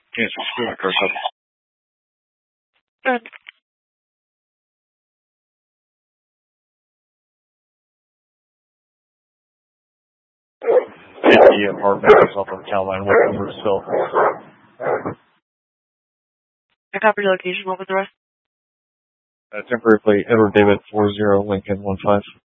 Yes, we're doing car stuff. Good. 50 apartments off of Caroline. What number still? I copied your location. What was the rest? Temporary plate, Edward David 40 Lincoln 15.